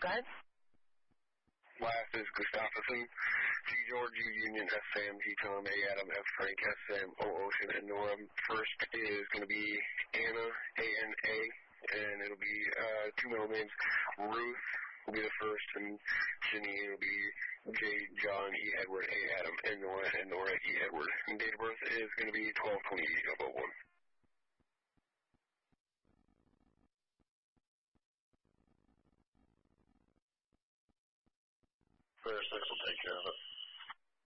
Go ahead. Last is Gustafson, G. George, U. Union, S. Sam, G. Tom, A. Adam, F. Frank, S. Sam, O. Ocean, and Nora. First is going to be Anna, A-N-A, and it'll be two middle names. Ruth will be the first, and Ginny will be J. John, E. Edward, A. Adam, and Nora, E. Edward. And date of birth is going to be 12/28/01. Fair 6 will take care of it.